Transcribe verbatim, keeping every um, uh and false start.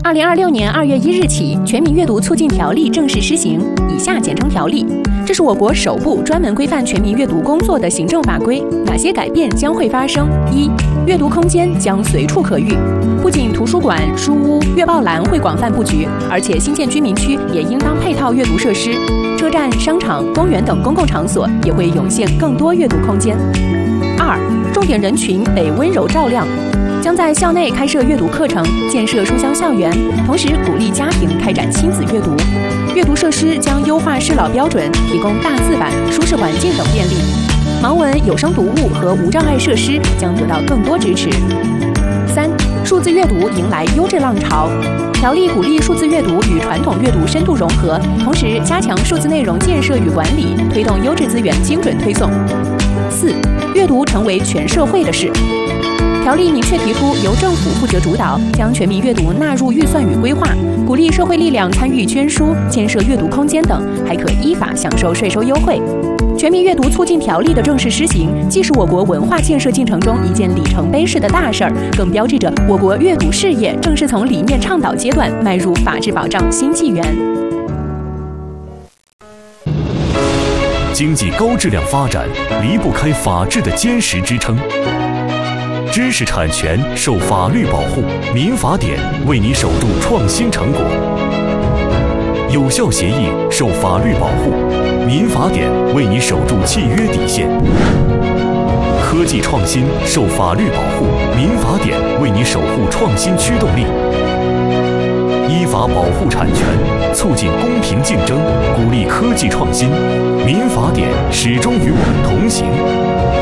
二零二六年二月一日起，《全民阅读促进条例》正式施行，以下简称条例。这是我国首部专门规范全民阅读工作的行政法规。哪些改变将会发生？一、阅读空间将随处可遇，不仅图书馆、书屋、阅报栏会广泛布局，而且新建居民区也应当配套阅读设施，车站、商场、公园等公共场所也会涌现更多阅读空间。二、重点人群得温柔照亮。将在校内开设阅读课程，建设书香校园，同时鼓励家庭开展亲子阅读。阅读设施将优化适老标准，提供大字版、舒适环境等便利。盲文、有声读物和无障碍设施将得到更多支持。三、数字阅读迎来优质浪潮。条例鼓励数字阅读与传统阅读深度融合，同时加强数字内容建设与管理，推动优质资源精准推送。四、阅读成为全社会的事。条例明确提出，由政府负责主导，将全民阅读纳入预算与规划，鼓励社会力量参与捐书、建设阅读空间等，还可依法享受税收优惠。全民阅读促进条例的正式施行，既是我国文化建设进程中一件里程碑式的大事儿，更标志着我国阅读事业正式从理念倡导阶段迈入法治保障新纪元。 经济高质量发展离不开法治的坚实支撑。知识产权受法律保护，民法典为你守住创新成果；有效协议受法律保护，民法典为你守住契约底线；科技创新受法律保护，民法典为你守护创新驱动力。依法保护产权，促进公平竞争，鼓励科技创新，民法典始终与我们同行。